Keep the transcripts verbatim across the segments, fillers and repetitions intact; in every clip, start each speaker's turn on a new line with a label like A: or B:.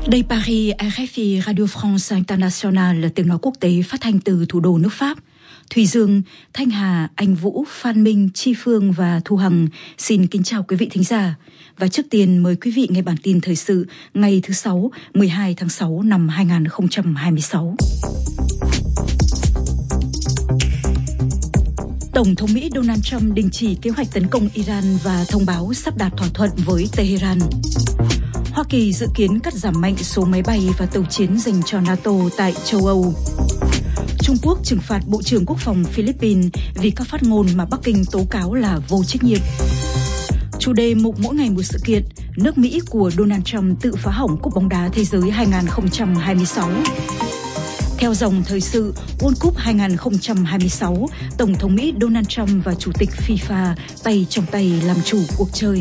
A: Đây Paris, rờ ép i Radio France International, tiếng nói quốc tế phát thanh từ thủ đô nước Pháp. Thùy Dương, Thanh Hà, Anh Vũ, Phan Minh, Chi Phương và Thu Hằng xin kính chào quý vị thính giả. Và trước tiên mời quý vị nghe bản tin thời sự ngày thứ Sáu, mười hai tháng sáu năm hai nghìn không trăm hai mươi sáu. Tổng thống Mỹ Donald Trump đình chỉ kế hoạch tấn công Iran và thông báo sắp đạt thỏa thuận với Tehran. Hoa Kỳ dự kiến cắt giảm mạnh số máy bay và tàu chiến dành cho NATO tại châu Âu. Trung Quốc trừng phạt Bộ trưởng Quốc phòng Philippines vì các phát ngôn mà Bắc Kinh tố cáo là vô trách nhiệm. Chủ đề mục mỗi ngày một sự kiện, nước Mỹ của Donald Trump tự phá hỏng Cúp bóng đá thế giới hai nghìn không trăm hai mươi sáu. Theo dòng thời sự, World Cup hai nghìn không trăm hai mươi sáu, Tổng thống Mỹ Donald Trump và Chủ tịch FIFA tay trong tay làm chủ cuộc chơi.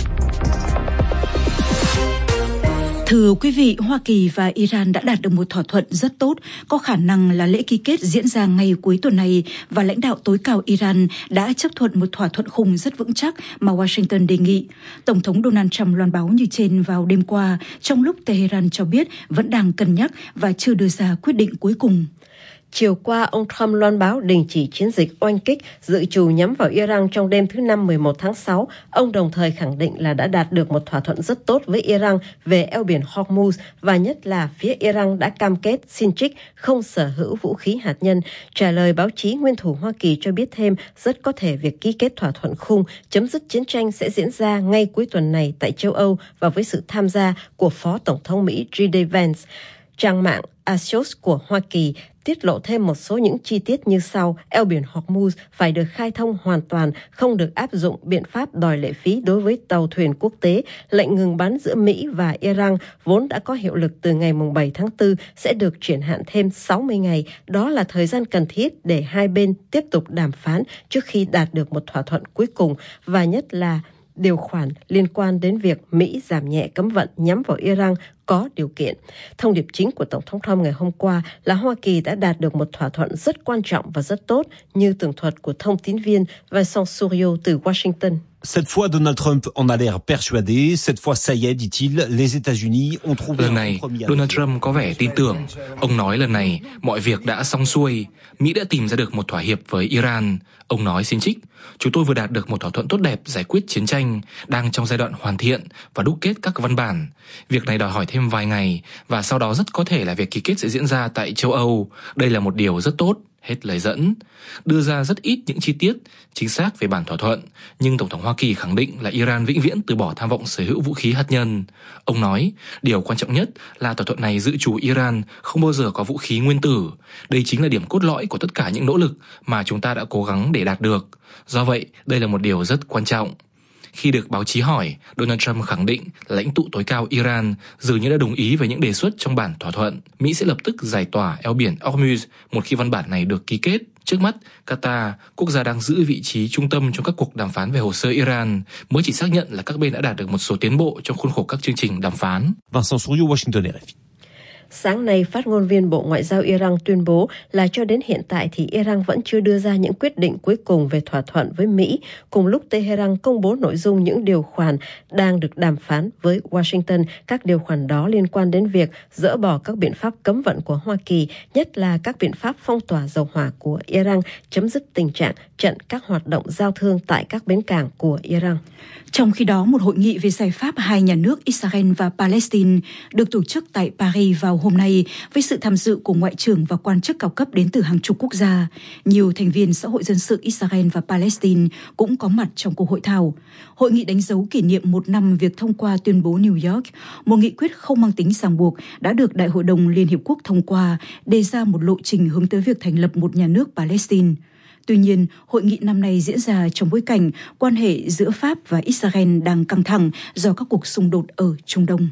A: Thưa quý vị, Hoa Kỳ và Iran đã đạt được một thỏa thuận rất tốt, có khả năng là lễ ký kết diễn ra ngay cuối tuần này và lãnh đạo tối cao Iran đã chấp thuận một thỏa thuận khung rất vững chắc mà Washington đề nghị. Tổng thống Donald Trump loan báo như trên vào đêm qua, trong lúc Tehran cho biết vẫn đang cân nhắc và chưa đưa ra quyết định cuối cùng.
B: Chiều qua, ông Trump loan báo đình chỉ chiến dịch oanh kích dự trù nhắm vào Iran trong đêm thứ Năm mười một tháng sáu. Ông đồng thời khẳng định là đã đạt được một thỏa thuận rất tốt với Iran về eo biển Hormuz và nhất là phía Iran đã cam kết xin trích không sở hữu vũ khí hạt nhân. Trả lời báo chí, nguyên thủ Hoa Kỳ cho biết thêm rất có thể việc ký kết thỏa thuận khung chấm dứt chiến tranh sẽ diễn ra ngay cuối tuần này tại châu Âu và với sự tham gia của Phó Tổng thống Mỹ gi đi Vance. Trang mạng Axios của Hoa Kỳ tiết lộ thêm một số những chi tiết như sau. Eo biển Hormuz phải được khai thông hoàn toàn, không được áp dụng biện pháp đòi lệ phí đối với tàu thuyền quốc tế. Lệnh ngừng bắn giữa Mỹ và Iran vốn đã có hiệu lực từ ngày bảy tháng tư sẽ được triển hạn thêm sáu mươi ngày. Đó là thời gian cần thiết để hai bên tiếp tục đàm phán trước khi đạt được một thỏa thuận cuối cùng, và nhất là điều khoản liên quan đến việc Mỹ giảm nhẹ cấm vận nhắm vào Iran có điều kiện. Thông điệp chính của Tổng thống Trump ngày hôm qua là Hoa Kỳ đã đạt được một thỏa thuận rất quan trọng và rất tốt, như tường thuật của thông tín viên Vincent Souriau từ Washington.
C: Cette fois, Donald Trump en a l'air persuadé. Cette fois, ça y est, dit-il, les États-Unis ont trouvé.
D: Lần này, Donald Trump có vẻ tin tưởng. Ông nói lần này, mọi việc đã xong xuôi. Mỹ đã tìm ra được một thỏa hiệp với Iran. Ông nói xin trích. Chúng tôi vừa đạt được một thỏa thuận tốt đẹp giải quyết chiến tranh, đang trong giai đoạn hoàn thiện và đúc kết các văn bản. Việc này đòi hỏi thêm vài ngày, và sau đó rất có thể là việc ký kết sẽ diễn ra tại châu Âu. Đây là một điều rất tốt. Hết lời dẫn. Đưa ra rất ít những chi tiết chính xác về bản thỏa thuận, nhưng Tổng thống Hoa Kỳ khẳng định là Iran vĩnh viễn từ bỏ tham vọng sở hữu vũ khí hạt nhân. Ông nói, điều quan trọng nhất là thỏa thuận này dự trù Iran không bao giờ có vũ khí nguyên tử. Đây chính là điểm cốt lõi của tất cả những nỗ lực mà chúng ta đã cố gắng để đạt được. Do vậy, đây là một điều rất quan trọng. Khi được báo chí hỏi, Donald Trump khẳng định lãnh tụ tối cao Iran dường như đã đồng ý với những đề xuất trong bản thỏa thuận. Mỹ sẽ lập tức giải tỏa eo biển Hormuz một khi văn bản này được ký kết. Trước mắt, Qatar, quốc gia đang giữ vị trí trung tâm trong các cuộc đàm phán về hồ sơ Iran, mới chỉ xác nhận là các bên đã đạt được một số tiến bộ trong khuôn khổ các chương trình đàm phán.
C: Vincent Souriau, Washington, rờ ép i.
B: Sáng nay, phát ngôn viên Bộ Ngoại giao Iran tuyên bố là cho đến hiện tại thì Iran vẫn chưa đưa ra những quyết định cuối cùng về thỏa thuận với Mỹ, cùng lúc Tehran công bố nội dung những điều khoản đang được đàm phán với Washington. Các điều khoản đó liên quan đến việc dỡ bỏ các biện pháp cấm vận của Hoa Kỳ, nhất là các biện pháp phong tỏa dầu hỏa của Iran, chấm dứt tình trạng chặn các hoạt động giao thương tại các bến cảng của Iran.
A: Trong khi đó, một hội nghị về giải pháp hai nhà nước Israel và Palestine được tổ chức tại Paris vào hôm nay với sự tham dự của ngoại trưởng và quan chức cao cấp đến từ hàng chục quốc gia. Nhiều thành viên xã hội dân sự Israel và Palestine cũng có mặt trong cuộc hội thảo. Hội nghị đánh dấu kỷ niệm một năm việc thông qua tuyên bố New York, một nghị quyết không mang tính ràng buộc đã được Đại hội đồng Liên Hiệp Quốc thông qua, đề ra một lộ trình hướng tới việc thành lập một nhà nước Palestine. Tuy nhiên, hội nghị năm nay diễn ra trong bối cảnh quan hệ giữa Pháp và Israel đang căng thẳng do các cuộc xung đột ở Trung Đông.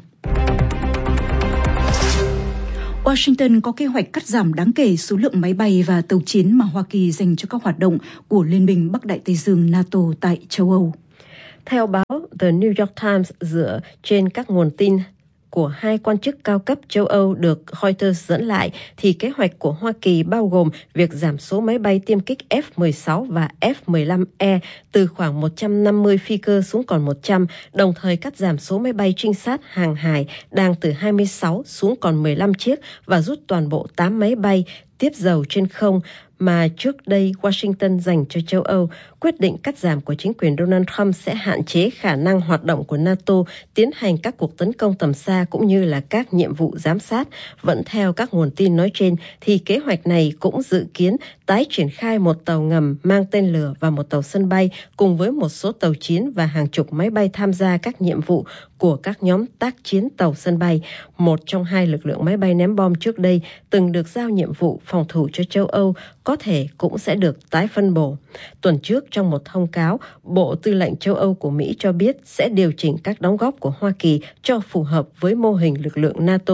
A: Washington có kế hoạch cắt giảm đáng kể số lượng máy bay và tàu chiến mà Hoa Kỳ dành cho các hoạt động của Liên minh Bắc Đại Tây Dương NATO tại châu Âu.
B: Theo báo The New York Times dựa trên các nguồn tin của hai quan chức cao cấp châu Âu được Reuters dẫn lại, thì kế hoạch của Hoa Kỳ bao gồm việc giảm số máy bay tiêm kích F mười sáu và F mười lăm E từ khoảng một trăm năm mươi phi cơ xuống còn một trăm, đồng thời cắt giảm số máy bay trinh sát hàng hải đang từ hai mươi sáu xuống còn mười lăm chiếc và rút toàn bộ tám máy bay tiếp dầu trên không mà trước đây Washington dành cho châu Âu. Quyết định cắt giảm của chính quyền Donald Trump sẽ hạn chế khả năng hoạt động của NATO tiến hành các cuộc tấn công tầm xa cũng như là các nhiệm vụ giám sát. Vẫn theo các nguồn tin nói trên, thì kế hoạch này cũng dự kiến tái triển khai một tàu ngầm mang tên lửa và một tàu sân bay cùng với một số tàu chiến và hàng chục máy bay tham gia các nhiệm vụ của các nhóm tác chiến tàu sân bay. Một trong hai lực lượng máy bay ném bom trước đây từng được giao nhiệm vụ phòng thủ cho châu Âu có thể cũng sẽ được tái phân bổ. Tuần trước, trong một thông cáo, Bộ Tư lệnh châu Âu của Mỹ cho biết sẽ điều chỉnh các đóng góp của Hoa Kỳ cho phù hợp với mô hình lực lượng NATO.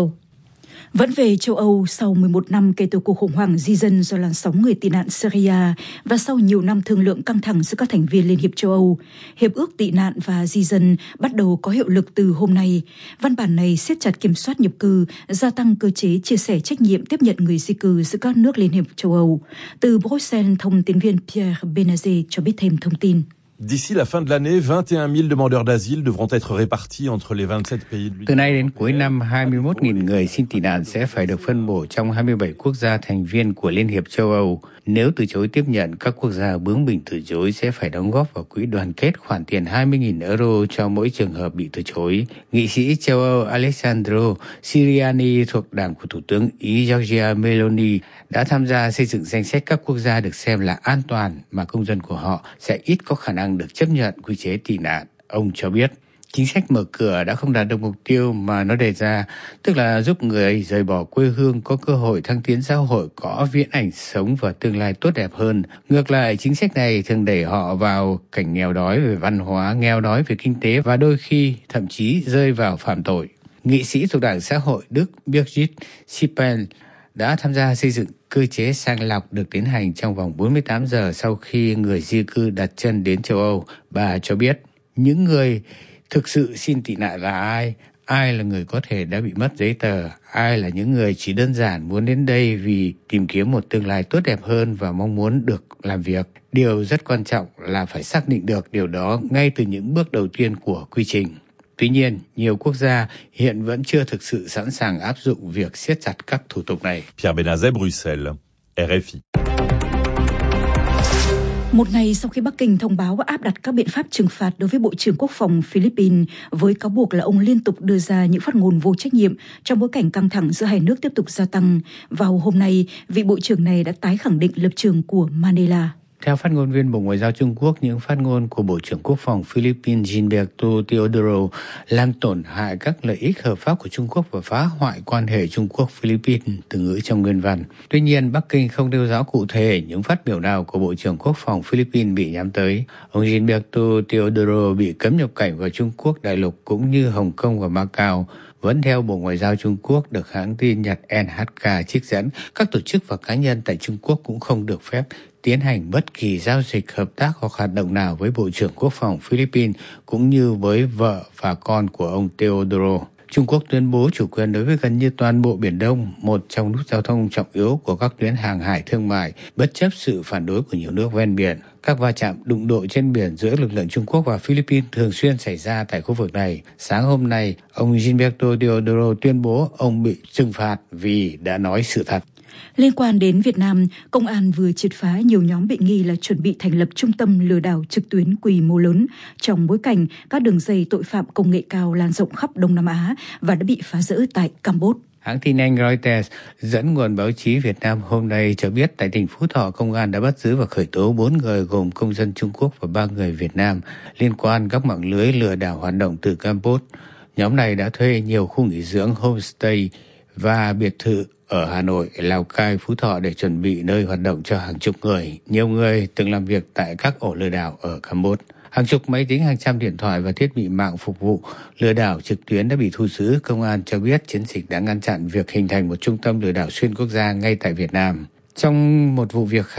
A: Vẫn về châu Âu, sau mười một năm kể từ cuộc khủng hoảng di dân do làn sóng người tị nạn Syria và sau nhiều năm thương lượng căng thẳng giữa các thành viên Liên hiệp châu Âu, Hiệp ước tị nạn và di dân bắt đầu có hiệu lực từ hôm nay. Văn bản này siết chặt kiểm soát nhập cư, gia tăng cơ chế chia sẻ trách nhiệm tiếp nhận người di cư giữa các nước Liên hiệp châu Âu. Từ Bruxelles, thông tín viên Pierre Benazet cho biết thêm thông tin.
E: D'ici la fin de l'année, vingt et un mille demandeurs d'asile devront être répartis entre les vingt-sept pays de l'Union.
F: Từ nay đến cuối năm, hai mươi mốt nghìn người xin tị nạn sẽ phải được phân bổ trong hai mươi bảy quốc gia thành viên của Liên hiệp châu Âu. Nếu từ chối tiếp nhận, các quốc gia bướng bỉnh từ chối sẽ phải đóng góp vào quỹ đoàn kết khoản tiền hai mươi nghìn euro cho mỗi trường hợp bị từ chối. Nghị sĩ châu Âu Alessandro Siriani thuộc đảng của Thủ tướng Ý Giorgia Meloni đã tham gia xây dựng danh sách các quốc gia được xem là an toàn mà công dân của họ sẽ ít có khả năng được chấp nhận quy chế tị nạn. Ông cho biết, chính sách mở cửa đã không đạt được mục tiêu mà nó đề ra, tức là giúp người rời bỏ quê hương có cơ hội thăng tiến xã hội, có viễn ảnh sống và tương lai tốt đẹp hơn. Ngược lại, chính sách này thường đẩy họ vào cảnh nghèo đói về văn hóa, nghèo đói về kinh tế và đôi khi thậm chí rơi vào phạm tội. Nghị sĩ thuộc Đảng Xã hội Đức Birgit Sippel đã tham gia xây dựng cơ chế sàng lọc được tiến hành trong vòng bốn mươi tám giờ sau khi người di cư đặt chân đến châu Âu. Bà cho biết, những người thực sự xin tị nạn là ai? Ai là người có thể đã bị mất giấy tờ? Ai là những người chỉ đơn giản muốn đến đây vì tìm kiếm một tương lai tốt đẹp hơn và mong muốn được làm việc? Điều rất quan trọng là phải xác định được điều đó ngay từ những bước đầu tiên của quy trình. Tuy nhiên, nhiều quốc gia hiện vẫn chưa thực sự sẵn sàng áp dụng việc siết chặt các thủ tục này.
E: Pierre Benazet, Bruxelles, R F I.
A: Một ngày sau khi Bắc Kinh thông báo áp đặt các biện pháp trừng phạt đối với Bộ trưởng Quốc phòng Philippines với cáo buộc là ông liên tục đưa ra những phát ngôn vô trách nhiệm trong bối cảnh căng thẳng giữa hai nước tiếp tục gia tăng, vào hôm nay, vị Bộ trưởng này đã tái khẳng định lập trường của Manila.
F: Theo phát ngôn viên Bộ Ngoại giao Trung Quốc, những phát ngôn của Bộ trưởng Quốc phòng Philippines Gilberto Teodoro làm tổn hại các lợi ích hợp pháp của Trung Quốc và phá hoại quan hệ Trung Quốc-Philippines, từ ngữ trong nguyên văn. Tuy nhiên, Bắc Kinh không nêu rõ cụ thể những phát biểu nào của Bộ trưởng Quốc phòng Philippines bị nhắm tới. Ông Gilberto Teodoro bị cấm nhập cảnh vào Trung Quốc đại lục cũng như Hồng Kông và Macau. Vẫn theo Bộ Ngoại giao Trung Quốc, được hãng tin Nhật N H K trích dẫn, các tổ chức và cá nhân tại Trung Quốc cũng không được phép tiến hành bất kỳ giao dịch, hợp tác hoặc hoạt động nào với Bộ trưởng Quốc phòng Philippines cũng như với vợ và con của ông Teodoro. Trung Quốc tuyên bố chủ quyền đối với gần như toàn bộ Biển Đông, một trong nút giao thông trọng yếu của các tuyến hàng hải thương mại, bất chấp sự phản đối của nhiều nước ven biển. Các va chạm đụng độ trên biển giữa lực lượng Trung Quốc và Philippines thường xuyên xảy ra tại khu vực này. Sáng hôm nay, ông Gilberto Teodoro tuyên bố ông bị trừng phạt vì đã nói sự thật.
A: Liên quan đến Việt Nam, công an vừa triệt phá nhiều nhóm bị nghi là chuẩn bị thành lập trung tâm lừa đảo trực tuyến quy mô lớn trong bối cảnh các đường dây tội phạm công nghệ cao lan rộng khắp Đông Nam Á và đã bị phá rỡ tại Campuchia.
F: Hãng tin Anh Reuters dẫn nguồn báo chí Việt Nam hôm nay cho biết tại tỉnh Phú Thọ, công an đã bắt giữ và khởi tố bốn người gồm công dân Trung Quốc và ba người Việt Nam liên quan các mạng lưới lừa đảo hoạt động từ Campuchia. Nhóm này đã thuê nhiều khu nghỉ dưỡng homestay và biệt thự ở Hà Nội, Lào Cai, Phú Thọ để chuẩn bị nơi hoạt động cho hàng chục người. Nhiều người từng làm việc tại các ổ lừa đảo ở Campuchia. Hàng chục máy tính, hàng trăm điện thoại và thiết bị mạng phục vụ lừa đảo trực tuyến đã bị thu giữ. Công an cho biết chiến dịch đã ngăn chặn việc hình thành một trung tâm lừa đảo xuyên quốc gia ngay tại Việt Nam. Trong một vụ việc khác,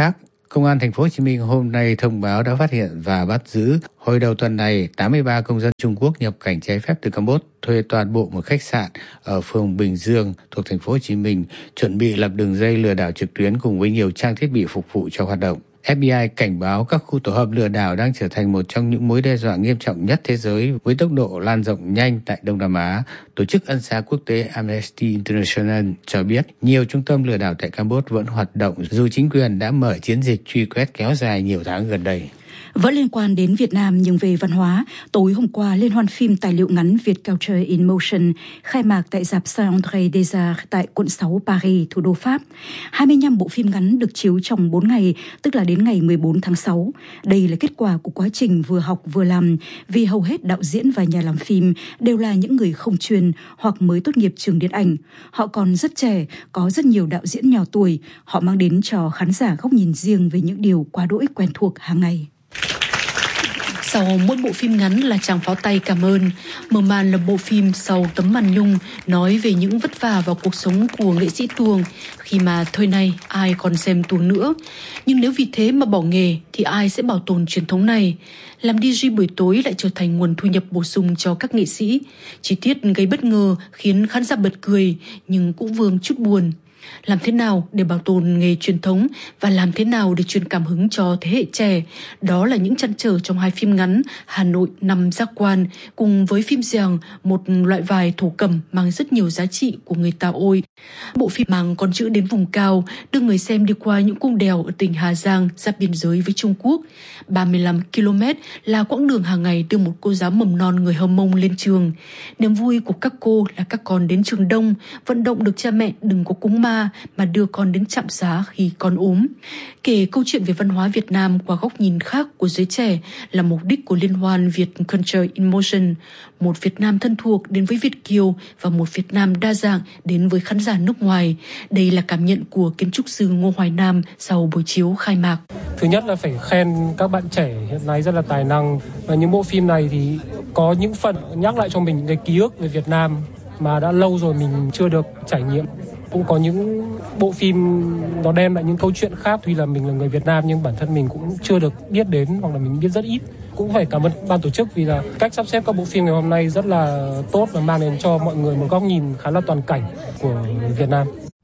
F: Công an thành phố Hồ Chí Minh hôm nay thông báo đã phát hiện và bắt giữ hồi đầu tuần này tám mươi ba công dân Trung Quốc nhập cảnh trái phép từ Campuchia, thuê toàn bộ một khách sạn ở phường Bình Dương thuộc thành phố Hồ Chí Minh, chuẩn bị lập đường dây lừa đảo trực tuyến cùng với nhiều trang thiết bị phục vụ cho hoạt động. ép bê i cảnh báo các khu tổ hợp lừa đảo đang trở thành một trong những mối đe dọa nghiêm trọng nhất thế giới với tốc độ lan rộng nhanh tại Đông Nam Á. Tổ chức ân xá quốc tế Amnesty International cho biết nhiều trung tâm lừa đảo tại Campuchia vẫn hoạt động dù chính quyền đã mở chiến dịch truy quét kéo dài nhiều tháng gần đây.
A: Vẫn liên quan đến Việt Nam nhưng về văn hóa, tối hôm qua Liên hoan phim tài liệu ngắn Việt Culture in Motion khai mạc tại rạp Saint-André-des-Arts tại quận sáu Paris, thủ đô Pháp. hai mươi lăm bộ phim ngắn được chiếu trong bốn ngày, tức là đến ngày mười bốn tháng sáu. Đây là kết quả của quá trình vừa học vừa làm, vì hầu hết đạo diễn và nhà làm phim đều là những người không chuyên hoặc mới tốt nghiệp trường điện ảnh. Họ còn rất trẻ, có rất nhiều đạo diễn nhỏ tuổi. Họ mang đến cho khán giả góc nhìn riêng về những điều quá đỗi quen thuộc hàng ngày.
G: Sau mỗi bộ phim ngắn là tràng pháo tay cảm ơn. Mở màn là bộ phim Sau tấm màn nhung, nói về những vất vả vào cuộc sống của nghệ sĩ tuồng, khi mà thời nay ai còn xem tuồng nữa. Nhưng nếu vì thế mà bỏ nghề thì ai sẽ bảo tồn truyền thống này? Làm đi gi buổi tối lại trở thành nguồn thu nhập bổ sung cho các nghệ sĩ. Chi tiết gây bất ngờ khiến khán giả bật cười nhưng cũng vương chút buồn. Làm thế nào để bảo tồn nghề truyền thống và làm thế nào để truyền cảm hứng cho thế hệ trẻ? Đó là những trăn trở trong hai phim ngắn Hà Nội năm giác quan cùng với phim Giàng, một loại vải thổ cẩm mang rất nhiều giá trị của người Tàu Ôi. Bộ phim mang con chữ đến vùng cao, đưa người xem đi qua những cung đèo ở tỉnh Hà Giang giáp biên giới với Trung Quốc. ba mươi lăm ki lô mét là quãng đường hàng ngày đưa một cô giáo mầm non người Hơ Mông lên trường. Niềm vui của các cô là các con đến trường đông, vận động được cha mẹ đừng có cúng ma mà đưa con đến trạm xá khi con ốm. Kể câu chuyện về văn hóa Việt Nam qua góc nhìn khác của giới trẻ là mục đích của Liên hoan Việt Culture in Motion. Một Việt Nam thân thuộc đến với Việt kiều và một Việt Nam đa dạng đến với khán giả nước ngoài. Đây là cảm nhận của kiến trúc sư Ngô Hoài Nam sau buổi chiếu khai mạc.
H: Thứ nhất là phải khen các bạn trẻ hiện nay rất là tài năng. Và những bộ phim này thì có những phần nhắc lại cho mình những cái ký ức về Việt Nam mà đã lâu rồi mình chưa được trải nghiệm. Cũng có những bộ phim nó đem lại những câu chuyện khác, tuy là mình là người Việt Nam nhưng bản thân mình cũng chưa được biết đến hoặc là mình biết rất ít. Cũng phải cảm ơn ban tổ chức vì là cách sắp xếp các bộ phim ngày hôm nay rất là tốt và mang đến cho mọi người một góc nhìn khá là toàn cảnh của Việt Nam.